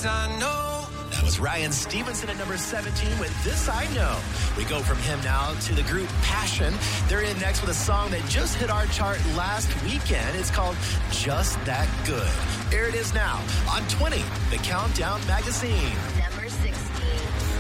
This I know. That was Ryan Stevenson at number 17 with This I Know. We go from him now to the group Passion. They're in next with a song that just hit our chart last weekend. It's called Just That Good. Here it is now on 20, the Countdown Magazine.